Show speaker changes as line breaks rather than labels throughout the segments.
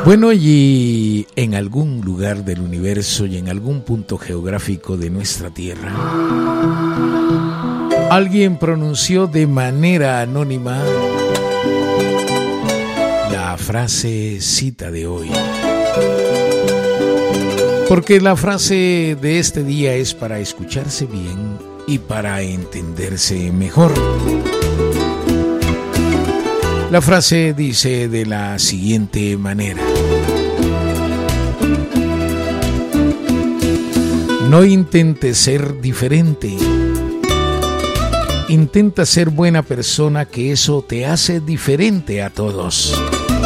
Bueno, y en algún lugar del universo y en algún punto geográfico de nuestra Tierra, alguien pronunció de manera anónima la frase cita de hoy. Porque la frase de este día es para escucharse bien y para entenderse mejor. La frase dice de la siguiente manera: no intentes ser diferente. Intenta ser buena persona, que eso te hace diferente a todos.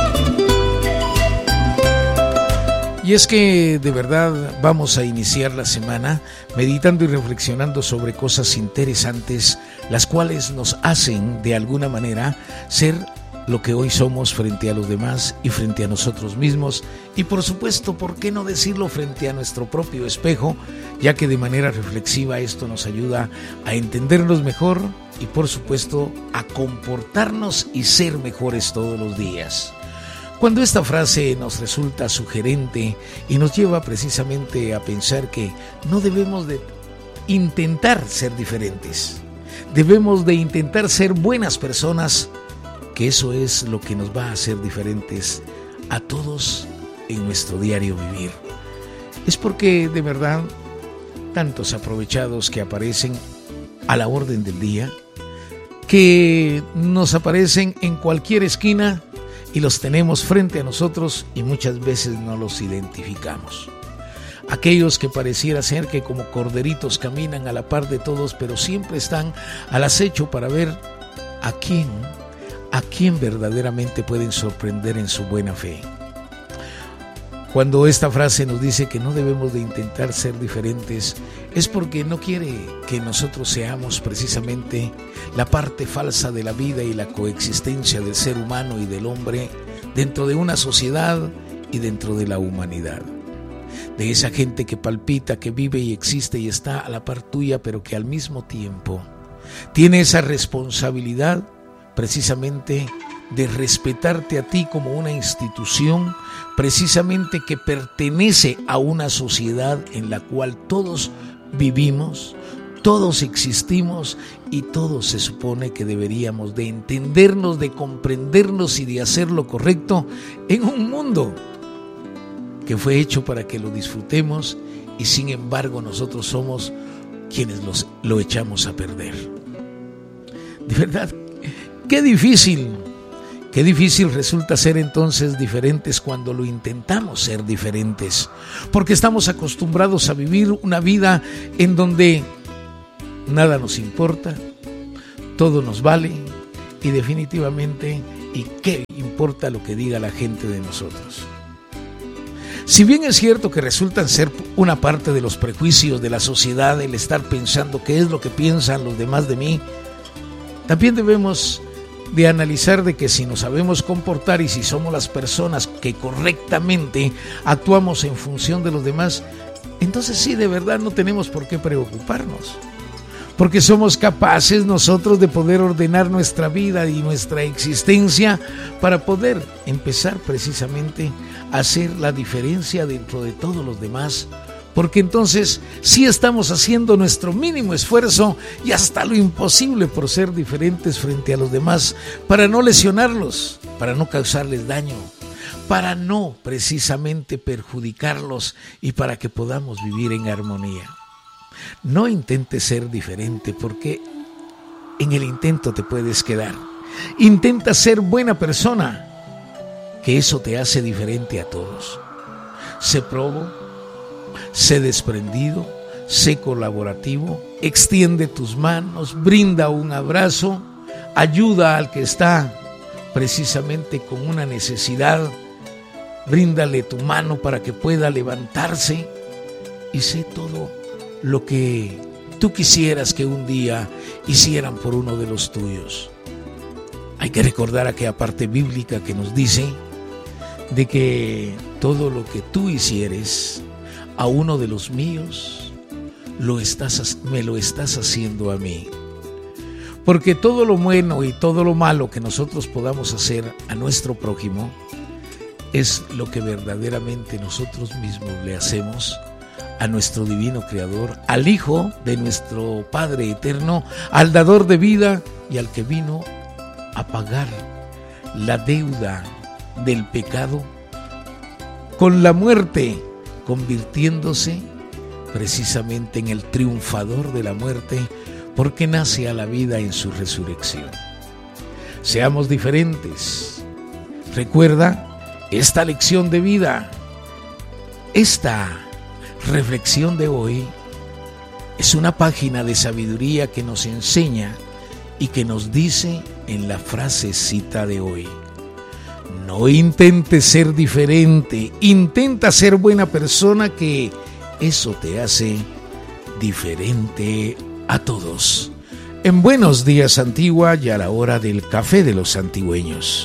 Y es que de verdad vamos a iniciar la semana meditando y reflexionando sobre cosas interesantes, las cuales nos hacen de alguna manera ser lo que hoy somos frente a los demás y frente a nosotros mismos, y por supuesto, ¿por qué no decirlo?, frente a nuestro propio espejo, ya que de manera reflexiva esto nos ayuda a entendernos mejor y por supuesto a comportarnos y ser mejores todos los días. Cuando esta frase nos resulta sugerente y nos lleva precisamente a pensar que no debemos de intentar ser diferentes, debemos de intentar ser buenas personas, que eso es lo que nos va a hacer diferentes a todos en nuestro diario vivir. Es porque de verdad tantos aprovechados que aparecen a la orden del día, que nos aparecen en cualquier esquina y los tenemos frente a nosotros y muchas veces no los identificamos. Aquellos que pareciera ser que como corderitos caminan a la par de todos, pero siempre están al acecho para ver a quién verdaderamente pueden sorprender en su buena fe. Cuando esta frase nos dice que no debemos de intentar ser diferentes, es porque no quiere que nosotros seamos precisamente la parte falsa de la vida y la coexistencia del ser humano y del hombre dentro de una sociedad y dentro de la humanidad. De esa gente que palpita, que vive y existe y está a la par tuya, pero que al mismo tiempo tiene esa responsabilidad precisamente de respetarte a ti como una institución, precisamente que pertenece a una sociedad en la cual todos vivimos, todos existimos y todos se supone que deberíamos de entendernos, de comprendernos y de hacer lo correcto en un mundo que fue hecho para que lo disfrutemos, y sin embargo nosotros somos quienes lo echamos a perder. De verdad, qué difícil resulta ser entonces diferentes cuando lo intentamos ser diferentes, porque estamos acostumbrados a vivir una vida en donde nada nos importa, todo nos vale y definitivamente, ¿y qué importa lo que diga la gente de nosotros? Si bien es cierto que resultan ser una parte de los prejuicios de la sociedad el estar pensando qué es lo que piensan los demás de mí, también debemos de analizar de que si nos sabemos comportar y si somos las personas que correctamente actuamos en función de los demás, entonces sí, de verdad no tenemos por qué preocuparnos, porque somos capaces nosotros de poder ordenar nuestra vida y nuestra existencia para poder empezar precisamente a hacer la diferencia dentro de todos los demás, porque entonces sí estamos haciendo nuestro mínimo esfuerzo y hasta lo imposible por ser diferentes frente a los demás, para no lesionarlos, para no causarles daño, para no precisamente perjudicarlos y para que podamos vivir en armonía. No intentes ser diferente, porque en el intento te puedes quedar. Intenta ser buena persona, que eso te hace diferente a todos. Sé probo, sé desprendido, sé colaborativo, extiende tus manos, brinda un abrazo, ayuda al que está precisamente con una necesidad, bríndale tu mano para que pueda levantarse, y sé todo lo que tú quisieras que un día hicieran por uno de los tuyos. Hay que recordar aquella parte bíblica que nos dice de que todo lo que tú hicieres a uno de los míos, me lo estás haciendo a mí. Porque todo lo bueno y todo lo malo que nosotros podamos hacer a nuestro prójimo, es lo que verdaderamente nosotros mismos le hacemos a nuestro divino Creador, al Hijo de nuestro Padre eterno, al dador de vida y al que vino a pagar la deuda del pecado con la muerte, convirtiéndose precisamente en el triunfador de la muerte, porque nace a la vida en su resurrección. Seamos diferentes. Recuerda esta lección de vida, esta reflexión de hoy es una página de sabiduría que nos enseña y que nos dice en la frasecita de hoy: no intentes ser diferente, intenta ser buena persona, que eso te hace diferente a todos. En Buenos Días Antigua, ya la hora del café de los antigüeños.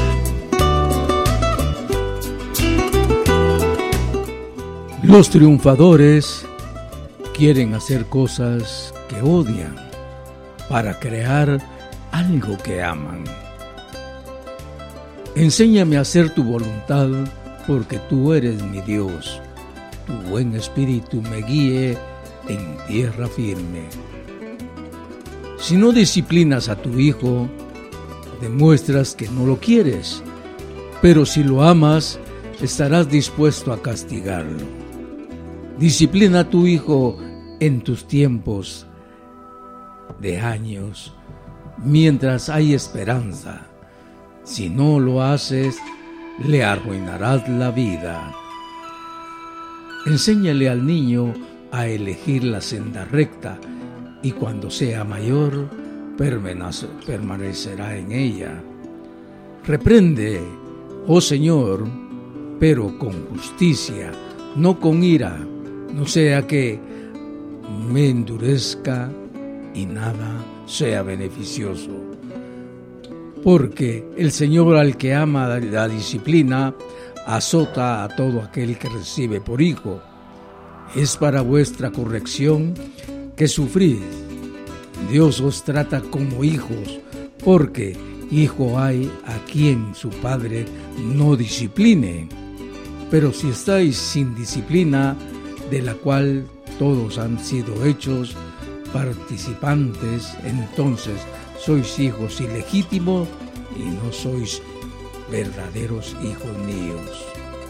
Los triunfadores quieren hacer cosas que odian para crear algo que aman. Enséñame a hacer tu voluntad, porque tú eres mi Dios. Tu buen espíritu me guíe en tierra firme. Si no disciplinas a tu hijo, demuestras que no lo quieres, pero si lo amas, estarás dispuesto a castigarlo. Disciplina a tu hijo en tus tiempos de años, mientras hay esperanza. Si no lo haces, le arruinarás la vida. Enséñale al niño a elegir la senda recta, y cuando sea mayor, permanecerá en ella. Reprende, oh Señor, pero con justicia, no con ira, no sea que me endurezca y nada sea beneficioso. Porque el Señor, al que ama la disciplina, azota a todo aquel que recibe por hijo. Es para vuestra corrección que sufrís. Dios os trata como hijos, porque hijo hay a quien su padre no discipline. Pero si estáis sin disciplina, de la cual todos han sido hechos participantes, entonces sois hijos ilegítimos y no sois verdaderos hijos míos.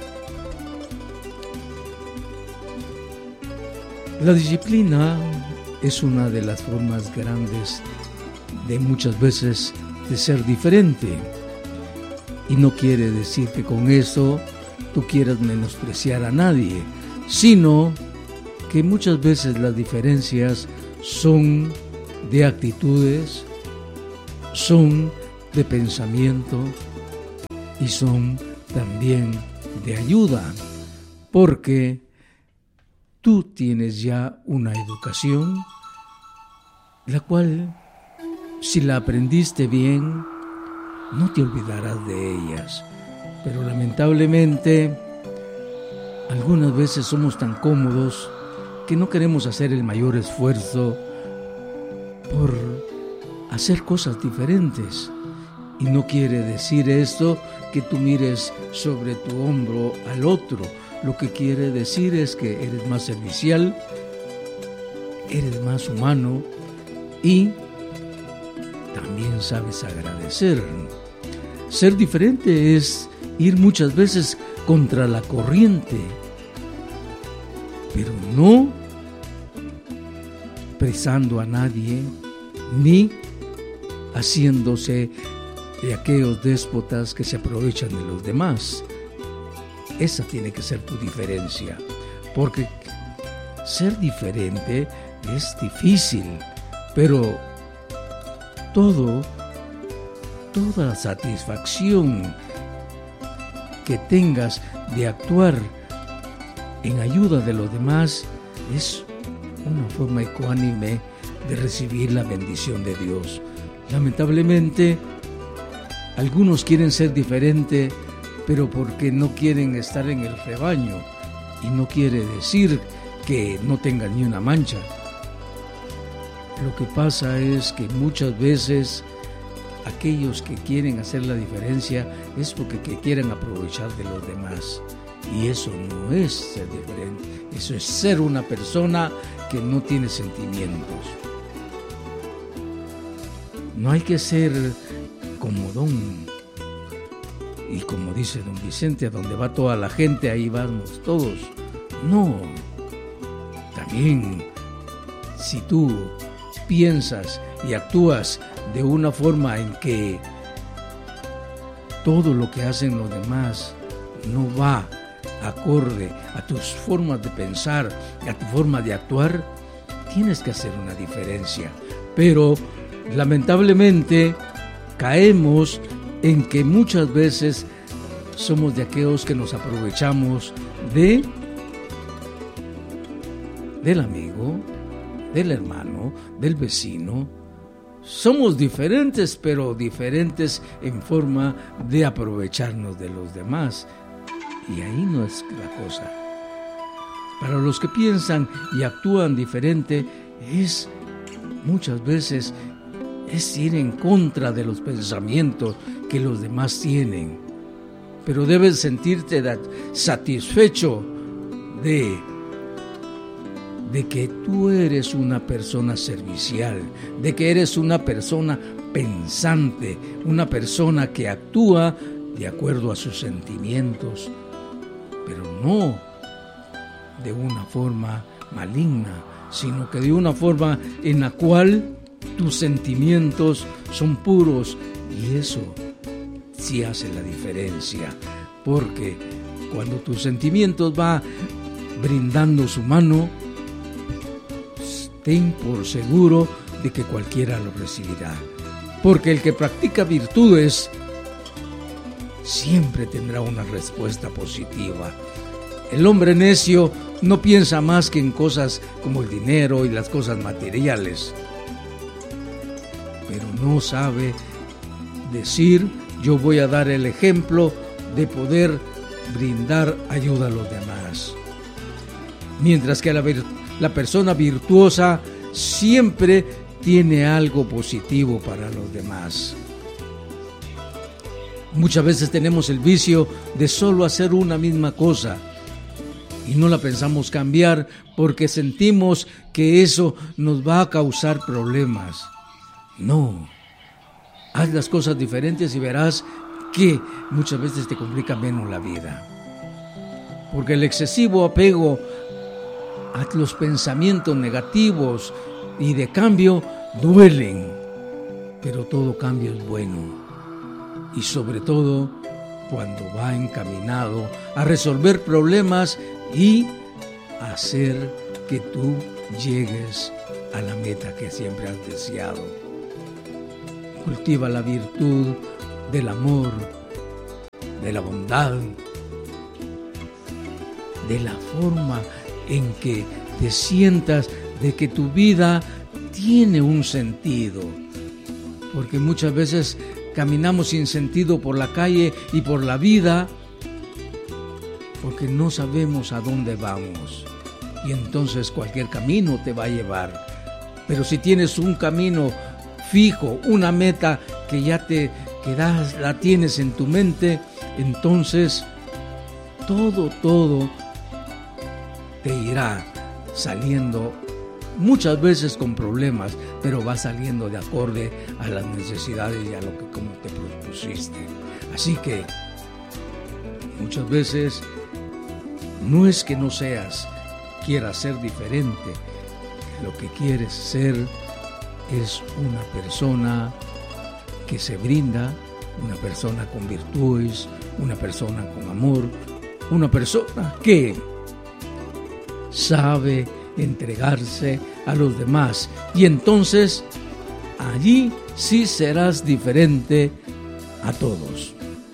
La disciplina es una de las formas grandes de muchas veces de ser diferente, y no quiere decir que con eso tú quieras menospreciar a nadie, sino que muchas veces las diferencias son de actitudes, son de pensamiento y son también de ayuda, porque tú tienes ya una educación, la cual, si la aprendiste bien, no te olvidarás de ellas. Pero lamentablemente, algunas veces somos tan cómodos que no queremos hacer el mayor esfuerzo por hacer cosas diferentes. Y no quiere decir esto que tú mires sobre tu hombro al otro. Lo que quiere decir es que eres más servicial, eres más humano y también sabes agradecer. Ser diferente es ir muchas veces contra la corriente, pero no presando a nadie ni haciéndose de aquellos déspotas que se aprovechan de los demás. Esa tiene que ser tu diferencia, porque ser diferente es difícil, pero toda satisfacción que tengas de actuar en ayuda de los demás es una forma ecuánime de recibir la bendición de Dios. Lamentablemente, algunos quieren ser diferentes, pero porque no quieren estar en el rebaño, y no quiere decir que no tengan ni una mancha. Lo que pasa es que muchas veces aquellos que quieren hacer la diferencia es porque quieren aprovechar de los demás. Y eso no es ser diferente, eso es ser una persona que no tiene sentimientos. No hay que ser como y como dice don Vicente, a donde va toda la gente, ahí vamos todos. No, también si tú piensas y actúas de una forma en que todo lo que hacen los demás no va acorde a tus formas de pensar, a tu forma de actuar, tienes que hacer una diferencia. Pero lamentablemente caemos en que muchas veces somos de aquellos que nos aprovechamos del amigo, del hermano, del vecino. Somos diferentes, pero diferentes en forma de aprovecharnos de los demás. Y ahí no es la cosa. Para los que piensan y actúan diferente, muchas veces es ir en contra de los pensamientos que los demás tienen. Pero debes sentirte satisfecho de que tú eres una persona servicial, de que eres una persona pensante, una persona que actúa de acuerdo a sus sentimientos, pero no de una forma maligna, sino que de una forma en la cual tus sentimientos son puros, y eso sí hace la diferencia, porque cuando tus sentimientos va brindando su mano, ten por seguro de que cualquiera lo recibirá, porque el que practica virtudes siempre tendrá una respuesta positiva. El hombre necio no piensa más que en cosas como el dinero y las cosas materiales, pero no sabe decir: yo voy a dar el ejemplo de poder brindar ayuda a los demás. Mientras que la persona virtuosa siempre tiene algo positivo para los demás. Muchas veces tenemos el vicio de solo hacer una misma cosa y no la pensamos cambiar porque sentimos que eso nos va a causar problemas. No, haz las cosas diferentes y verás que muchas veces te complica menos la vida. Porque el excesivo apego a los pensamientos negativos y de cambio duelen, pero todo cambio es bueno. Y sobre todo cuando va encaminado a resolver problemas y hacer que tú llegues a la meta que siempre has deseado. Cultiva la virtud del amor, de la bondad, de la forma en que te sientas de que tu vida tiene un sentido. Porque muchas veces caminamos sin sentido por la calle y por la vida porque no sabemos a dónde vamos, y entonces cualquier camino te va a llevar. Pero si tienes un camino fijo, una meta que ya la tienes en tu mente, entonces todo te irá saliendo, muchas veces con problemas, pero va saliendo de acorde a las necesidades y a lo que como te propusiste. Así que muchas veces no es que no quieras ser diferente, lo que quieres ser es una persona que se brinda, una persona con virtudes, una persona con amor, una persona que sabe entregarse a los demás, y entonces allí sí serás diferente a todos.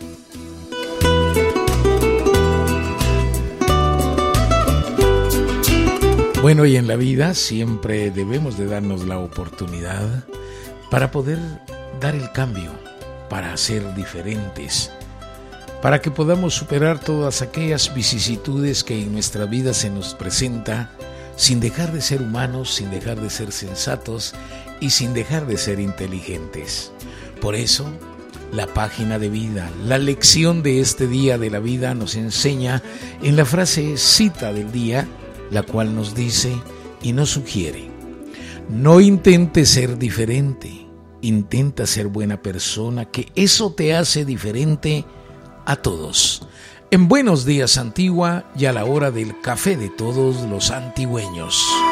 Bueno, y en la vida siempre debemos de darnos la oportunidad para poder dar el cambio, para ser diferentes, para que podamos superar todas aquellas vicisitudes que en nuestra vida se nos presenta, sin dejar de ser humanos, sin dejar de ser sensatos y sin dejar de ser inteligentes. Por eso, la página de vida, la lección de este día de la vida nos enseña en la frase cita del día, la cual nos dice y nos sugiere: no intentes ser diferente, intenta ser buena persona, que eso te hace diferente a todos. En Buenos Días Antigua y a la hora del café de todos los antigüeños.